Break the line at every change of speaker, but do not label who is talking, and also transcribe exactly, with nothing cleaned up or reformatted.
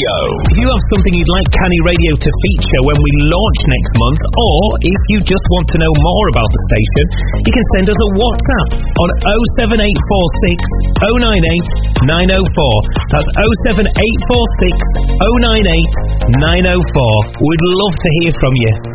If you have something you'd like Canny Radio to feature when we launch next month, or if you just want to know more about the station, you can send us a WhatsApp on oh seven eight four six oh nine eight nine oh four. That's oh seven eight four six oh nine eight nine oh four. We'd love to hear from you.